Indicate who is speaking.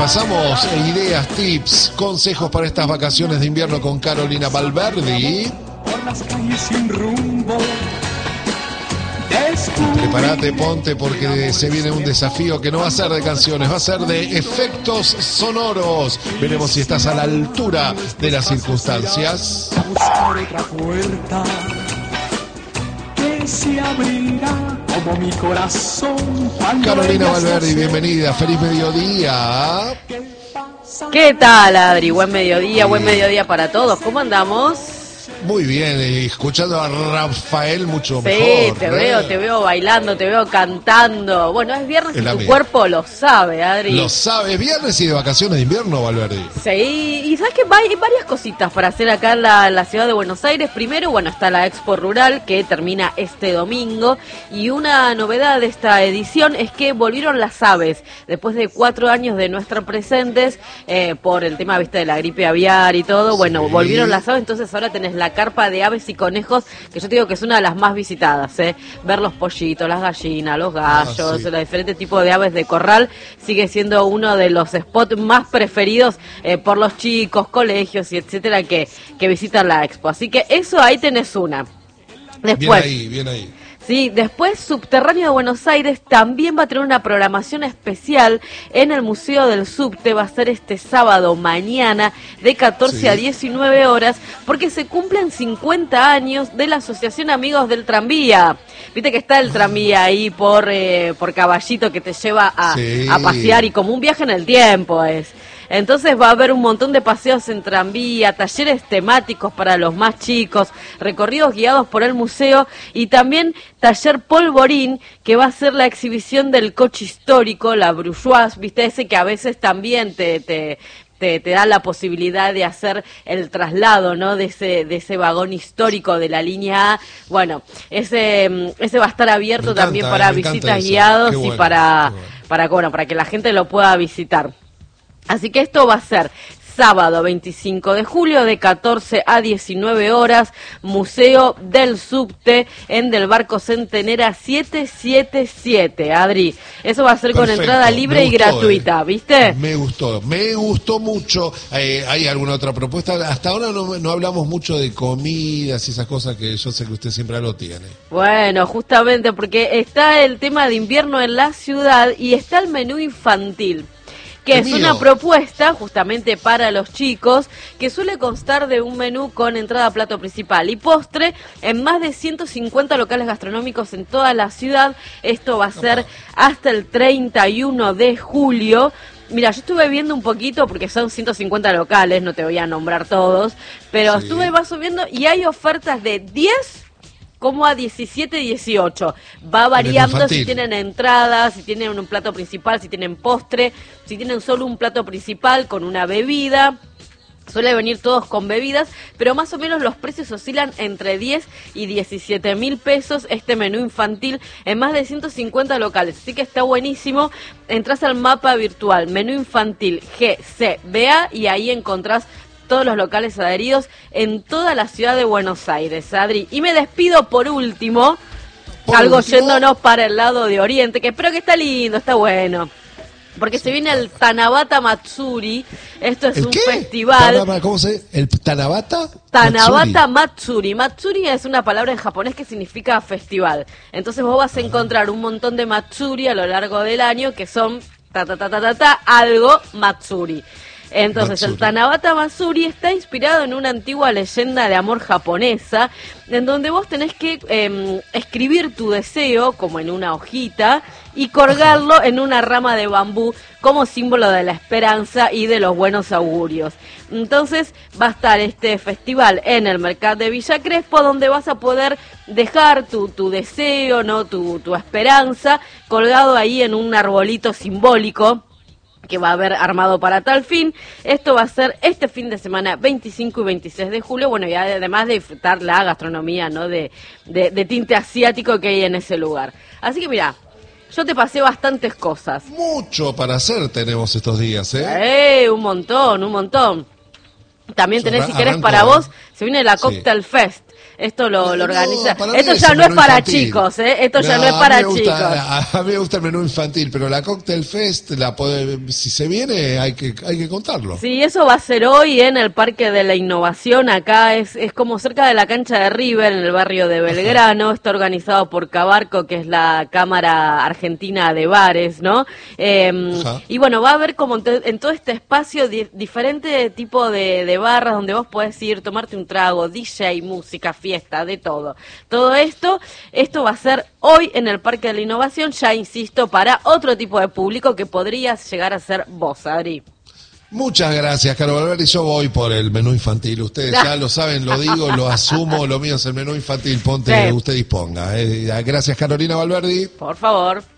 Speaker 1: Repasamos ideas, tips, consejos para estas vacaciones de invierno con Carolina Valverdi.
Speaker 2: Por las calles sin rumbo.
Speaker 1: Prepárate, ponte, porque se viene un desafío que no va a ser de canciones, va a ser de efectos sonoros. Veremos si estás a la altura de las circunstancias.
Speaker 2: A buscar otra puerta que se abrirá como mi corazón.
Speaker 1: Carolina Valverdi, bienvenida, feliz mediodía.
Speaker 3: ¿Qué tal, Adri? Buen mediodía para todos. ¿Cómo andamos?
Speaker 1: Muy bien, escuchando a Rafael mucho mejor.
Speaker 3: Sí, te veo bailando, te veo cantando. Bueno, es viernes y tu cuerpo lo sabe, Adri.
Speaker 1: Lo sabe, es viernes y de vacaciones de invierno, Valverdi.
Speaker 3: Sí, y sabes que hay varias cositas para hacer acá en la ciudad de Buenos Aires. Primero, bueno, está la Expo Rural que termina este domingo. Y una novedad de esta edición es que volvieron las aves. Después de 4 años de no estar presentes por el tema, viste, de la gripe aviar y todo. Bueno, sí. Volvieron las aves, entonces ahora tenés la carpa de aves y conejos, que yo te digo que es una de las más visitadas, ver los pollitos, las gallinas, los gallos, sí. Los diferentes tipos de aves de corral, sigue siendo uno de los spots más preferidos por los chicos, colegios y etcétera que visitan la expo, así que eso ahí tenés una. Después,
Speaker 1: bien ahí.
Speaker 3: Sí, después Subterráneo de Buenos Aires también va a tener una programación especial en el Museo del Subte, va a ser este sábado mañana de 14 a 19 horas, porque se cumplen 50 años de la Asociación Amigos del Tranvía. Viste que está el tranvía ahí por Caballito que te lleva a pasear y como un viaje en el tiempo es. Entonces va a haber un montón de paseos en tranvía, talleres temáticos para los más chicos, recorridos guiados por el museo y también taller polvorín, que va a ser la exhibición del coche histórico, la Brujoise, viste, ese que a veces también te da la posibilidad de hacer el traslado, ¿no? De ese vagón histórico de la línea A. Bueno, ese va a estar abierto también para visitas guiados y para que la gente lo pueda visitar. Así que esto va a ser sábado 25 de julio de 14 a 19 horas, Museo del Subte en Del Barco Centenera 777, Adri. Eso va a ser con entrada libre y gratuita, ¿viste?
Speaker 1: Me gustó mucho. ¿Hay alguna otra propuesta? Hasta ahora no hablamos mucho de comidas y esas cosas que yo sé que usted siempre lo tiene.
Speaker 3: Bueno, justamente porque está el tema de invierno en la ciudad y está el menú infantil, que es una propuesta justamente para los chicos, que suele constar de un menú con entrada, plato principal y postre en más de 150 locales gastronómicos en toda la ciudad. Esto va a ser hasta el 31 de julio. Mira, yo estuve viendo un poquito, porque son 150 locales, no te voy a nombrar todos, pero estuve más subiendo y hay ofertas de 10 como a 17, 18. Va variando si tienen entradas, si tienen un plato principal, si tienen postre, si tienen solo un plato principal con una bebida. Suele venir todos con bebidas, pero más o menos los precios oscilan entre 10 y 17 mil pesos este menú infantil en más de 150 locales. Así que está buenísimo. Entrás al mapa virtual, menú infantil GCBA, y ahí encontrás todos los locales adheridos en toda la ciudad de Buenos Aires, Adri. Y me despido por último, yéndonos para el lado de Oriente, que espero que está lindo, está bueno. Porque se viene el Tanabata Matsuri. Esto es un festival.
Speaker 1: ¿Cómo se dice? ¿El Tanabata?
Speaker 3: Tanabata Matsuri. Matsuri es una palabra en japonés que significa festival. Entonces vos vas a encontrar un montón de Matsuri a lo largo del año que son algo Matsuri. Entonces, el Tanabata Matsuri está inspirado en una antigua leyenda de amor japonesa, en donde vos tenés que escribir tu deseo, como en una hojita, y colgarlo en una rama de bambú, como símbolo de la esperanza y de los buenos augurios. Entonces, va a estar este festival en el Mercado de Villa Crespo, donde vas a poder dejar tu deseo, ¿no? Tu esperanza, colgado ahí en un arbolito simbólico que va a haber armado para tal fin. Esto va a ser este fin de semana 25 y 26 de julio, bueno, y además de disfrutar la gastronomía, ¿no? de tinte asiático que hay en ese lugar. Así que mira, yo te pasé bastantes cosas.
Speaker 1: Mucho para hacer tenemos estos días,
Speaker 3: un montón. También tenés, si querés, para vos, se viene la Cocktail Fest, Esto lo organiza.
Speaker 1: para mí
Speaker 3: Esto
Speaker 1: es
Speaker 3: ya
Speaker 1: el
Speaker 3: no es
Speaker 1: menú
Speaker 3: para
Speaker 1: infantil.
Speaker 3: chicos, ¿eh? Esto ya
Speaker 1: No,
Speaker 3: no es
Speaker 1: a mí
Speaker 3: para
Speaker 1: me gusta-
Speaker 3: chicos.
Speaker 1: A mí me gusta el menú infantil, pero la Cocktail Fest, si se viene, hay que contarlo.
Speaker 3: Sí, eso va a ser hoy en el Parque de la Innovación. Acá es como cerca de la cancha de River, en el barrio de Belgrano. Está organizado por Cabarco, que es la Cámara Argentina de Bares, ¿no? Y bueno, va a haber como en todo este espacio diferente tipo de barras donde vos podés ir, tomarte un trago, DJ, música, fiesta, de todo. Todo esto va a ser hoy en el Parque de la Innovación, ya insisto, para otro tipo de público que podrías llegar a ser vos, Adri.
Speaker 1: Muchas gracias, Caro Valverde. Yo voy por el menú infantil. Ustedes ya lo saben, lo digo, lo asumo. Lo mío es el menú infantil. Ponte,
Speaker 3: Sí.
Speaker 1: usted disponga. Gracias, Carolina Valverde.
Speaker 3: Por favor.